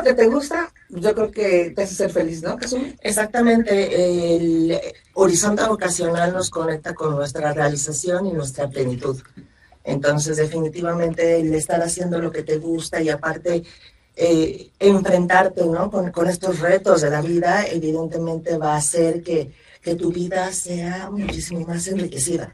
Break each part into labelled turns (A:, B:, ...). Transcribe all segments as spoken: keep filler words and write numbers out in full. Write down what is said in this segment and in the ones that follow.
A: que te gusta, yo creo que te hace ser feliz, ¿no, Kazumi?
B: Exactamente, el horizonte vocacional nos conecta con nuestra realización y nuestra plenitud. Entonces, definitivamente, el estar haciendo lo que te gusta y aparte eh, enfrentarte, ¿no?, con, con estos retos de la vida, evidentemente va a hacer que, que tu vida sea muchísimo más enriquecida.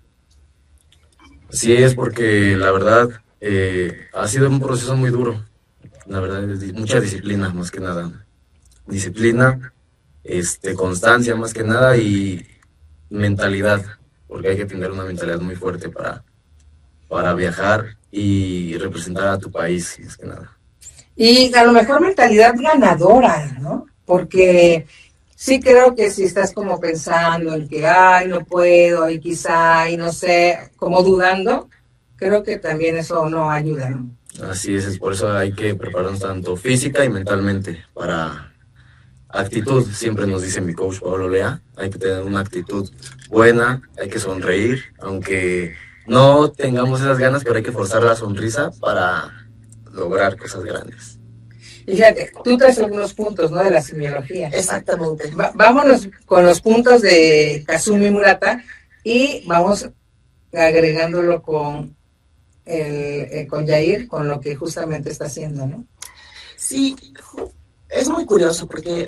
C: Así es, porque la verdad eh, ha sido un proceso muy duro. La verdad es mucha disciplina, más que nada. Disciplina, este, constancia, más que nada, y mentalidad, porque hay que tener una mentalidad muy fuerte para, para viajar y representar a tu país, más que nada.
A: Y a lo mejor mentalidad ganadora, ¿no? Porque sí creo que si estás como pensando en que, ay, no puedo, y quizá, y no sé, como dudando, creo que también eso no ayuda, ¿no?
C: Así es, es por eso hay que prepararnos tanto física y mentalmente para actitud. Siempre nos dice mi coach Pablo Lea, hay que tener una actitud buena, hay que sonreír, aunque no tengamos esas ganas, pero hay que forzar la sonrisa para lograr cosas grandes.
A: Y fíjate, tú traes algunos puntos, ¿no?, de la semiología.
B: Exactamente.
A: Va, vámonos con los puntos de Kazumi Murata y vamos agregándolo con, el, eh, con Yair, con lo que justamente está haciendo, ¿no?
B: Sí, es muy curioso porque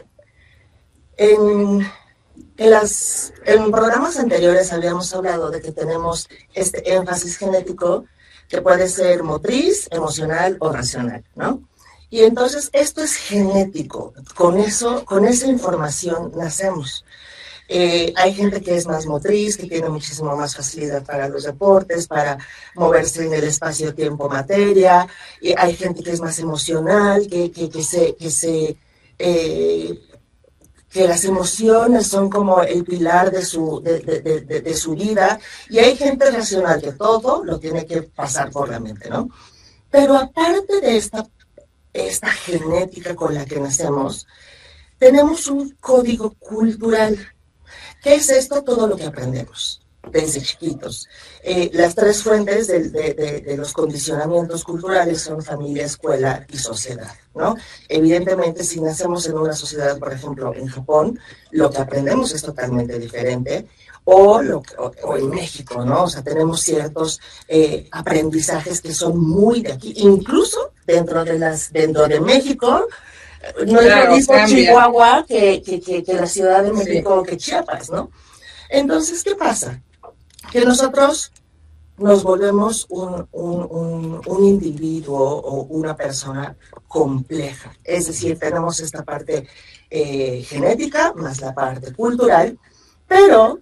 B: en, en, las, en programas anteriores habíamos hablado de que tenemos este énfasis genético que puede ser motriz, emocional o racional, ¿no? Y entonces esto es genético, con eso, con esa información nacemos. Eh, hay gente que es más motriz, que tiene muchísimo más facilidad para los deportes, para moverse en el espacio-tiempo-materia, y hay gente que es más emocional, que, que, que se... Que se eh, que las emociones son como el pilar de su, de, de, de, de su vida, y hay gente racional que todo lo tiene que pasar por la mente, ¿no? Pero aparte de esta esta genética con la que nacemos, tenemos un código cultural. ¿Qué es esto? Todo lo que aprendemos desde chiquitos. Eh, las tres fuentes de, de, de, de los condicionamientos culturales son familia, escuela y sociedad, ¿no? Evidentemente, si nacemos en una sociedad, por ejemplo, en Japón, lo que aprendemos es totalmente diferente, o, lo que, o, o en México, ¿no? O sea, tenemos ciertos eh, aprendizajes que son muy de aquí, incluso dentro de, las, dentro de México. No es claro, lo mismo cambia. Chihuahua que, que, que, que la Ciudad de México, sí, que Chiapas, ¿no? Entonces, ¿qué pasa? Que nosotros nos volvemos un, un, un, un individuo o una persona compleja. Es decir, tenemos esta parte eh, genética más la parte cultural, pero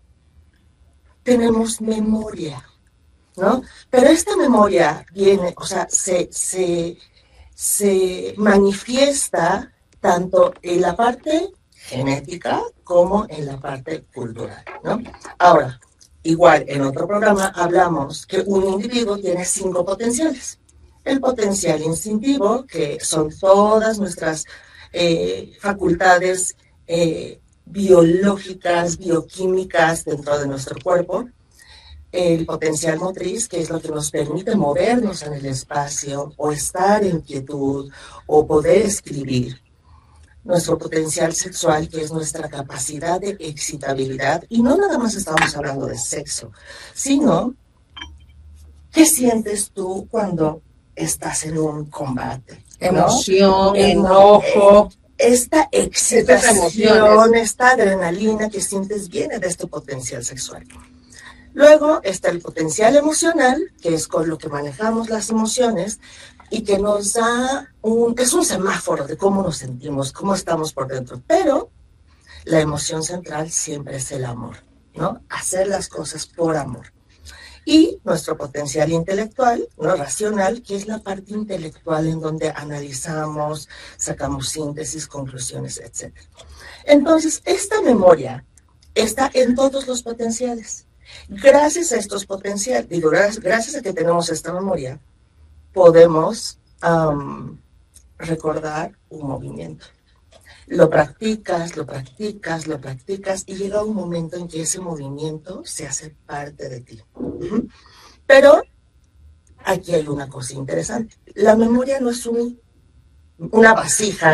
B: tenemos memoria, ¿no? Pero esta memoria viene, o sea, se, se, se manifiesta tanto en la parte genética como en la parte cultural, ¿no? Ahora, igual en otro programa hablamos que un individuo tiene cinco potenciales. El potencial instintivo, que son todas nuestras eh, facultades eh, biológicas, bioquímicas dentro de nuestro cuerpo. El potencial motriz, que es lo que nos permite movernos en el espacio o estar en quietud o poder escribir. Nuestro potencial sexual, que es nuestra capacidad de excitabilidad, y no nada más estamos hablando de sexo, sino ¿qué sientes tú cuando estás en un combate?
A: Emoción, ¿no? Enojo.
B: Esta excitación, esta adrenalina que sientes viene de este potencial sexual. Luego está el potencial emocional, que es con lo que manejamos las emociones, y que nos da un, es un semáforo de cómo nos sentimos, cómo estamos por dentro. Pero la emoción central siempre es el amor, ¿no? Hacer las cosas por amor. Y nuestro potencial intelectual, no racional, que es la parte intelectual en donde analizamos, sacamos síntesis, conclusiones, etcétera. Entonces, esta memoria está en todos los potenciales. Gracias a estos potenciales, digo, gracias, gracias a que tenemos esta memoria, podemos um, recordar un movimiento. Lo practicas, lo practicas, lo practicas y llega un momento en que ese movimiento se hace parte de ti. Uh-huh. Pero aquí hay una cosa interesante. La memoria no es un, una vasija